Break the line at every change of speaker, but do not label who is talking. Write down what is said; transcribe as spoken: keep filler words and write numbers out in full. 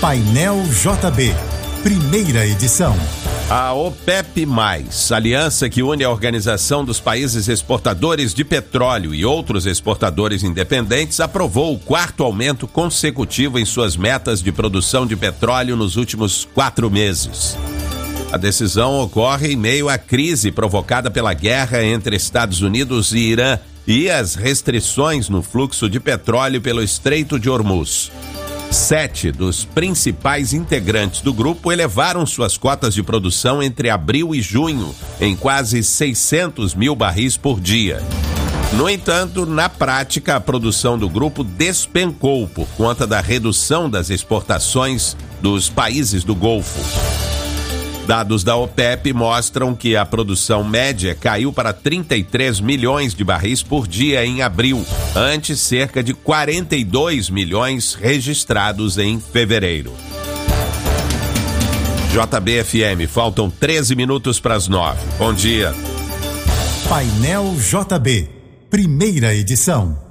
Painel J B, primeira edição.
A OPEP mais, aliança que une a Organização dos Países Exportadores de Petróleo e outros exportadores independentes, aprovou o quarto aumento consecutivo em suas metas de produção de petróleo nos últimos quatro meses. A decisão ocorre em meio à crise provocada pela guerra entre Estados Unidos e Irã e as restrições no fluxo de petróleo pelo Estreito de Hormuz. Sete dos principais integrantes do grupo elevaram suas cotas de produção entre abril e junho em quase seiscentos mil barris por dia. No entanto, na prática, a produção do grupo despencou por conta da redução das exportações dos países do Golfo. Dados da OPEP mostram que a produção média caiu para trinta e três milhões de barris por dia em abril, antes cerca de quarenta e dois milhões registrados em fevereiro. J B F M, faltam treze minutos para as nove. Bom dia.
Painel J B, primeira edição.